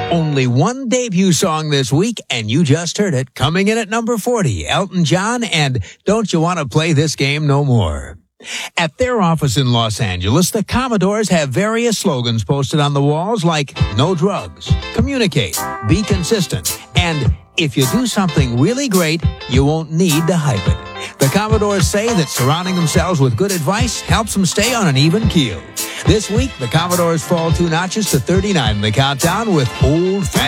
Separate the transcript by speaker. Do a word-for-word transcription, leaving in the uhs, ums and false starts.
Speaker 1: Only one debut song this week, and you just heard it. Coming in at number forty, Elton John and Don't You Want to Play This Game No More. At their office in Los Angeles, the Commodores have various slogans posted on the walls like no drugs, communicate, be consistent, and if you do something really great, you won't need to hype it. The Commodores say that surrounding themselves with good advice helps them stay on an even keel. This week, the Commodores fall two notches to thirty-nine in the countdown with Old Fashioned.